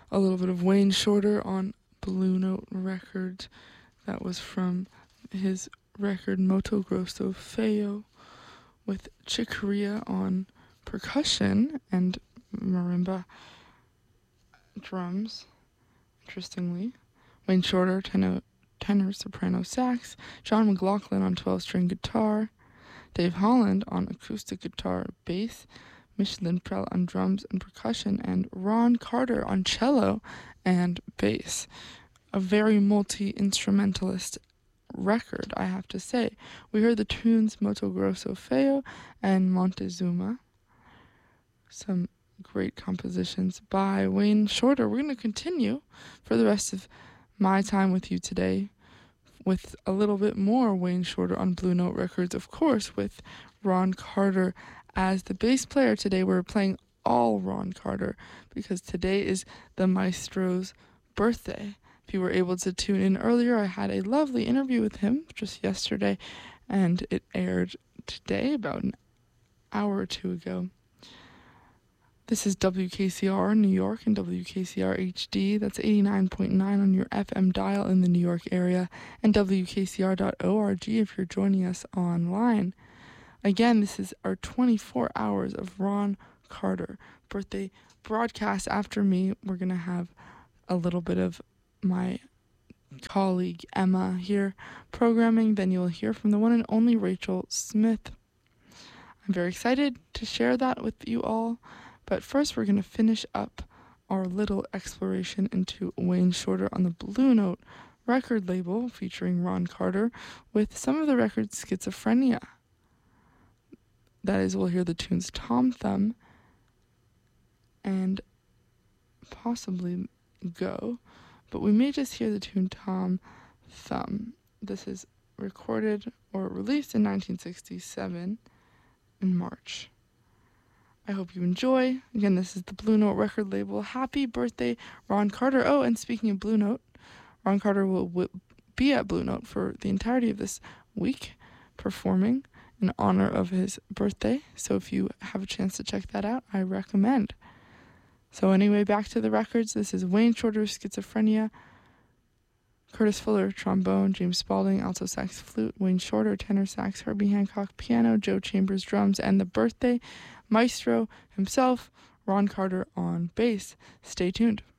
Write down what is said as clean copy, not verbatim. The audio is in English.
a little bit of Wayne Shorter on Blue Note Records. That was from his record Moto Grosso Feo, with Chick Corea on percussion and marimba drums, interestingly. Wayne Shorter, tenor soprano sax. John McLaughlin on 12-string guitar. Dave Holland on acoustic guitar, bass. Michelin Prell on drums and percussion, and Ron Carter on cello and bass. A very multi-instrumentalist record, I have to say. We heard the tunes Moto Grosso Feo and Montezuma. Some great compositions by Wayne Shorter. We're going to continue for the rest of my time with you today with a little bit more Wayne Shorter on Blue Note Records, of course, with Ron Carter as the bass player. Today we're playing all Ron Carter because today is the maestro's birthday. If you were able to tune in earlier, I had a lovely interview with him just yesterday, and it aired today about an hour or two ago. This is WKCR New York and WKCR HD. That's 89.9 on your FM dial in the New York area, and WKCR.org if you're joining us online. Again, this is our 24 hours of Ron Carter birthday broadcast. After me, we're going to have a little bit of my colleague Emma here programming. Then you'll hear from the one and only Rachel Smith. I'm very excited to share that with you all. But first, we're going to finish up our little exploration into Wayne Shorter on the Blue Note record label featuring Ron Carter with some of the record's Schizophrenia. That is, we'll hear the tunes Tom Thumb and possibly Go, but we may just hear the tune Tom Thumb. This is recorded or released in 1967 in March. I hope you enjoy. Again, this is the Blue Note record label. Happy birthday, Ron Carter. Oh, and speaking of Blue Note, Ron Carter will be at Blue Note for the entirety of this week, performing in honor of his birthday. So if you have a chance to check that out, I recommend. So anyway, back to the records. This is Wayne Shorter's Schizophrenia. Curtis Fuller, trombone. James Spaulding, alto sax, flute. Wayne Shorter, tenor sax. Herbie Hancock, piano. Joe Chambers, drums. And the birthday maestro himself, Ron Carter, on bass. Stay tuned.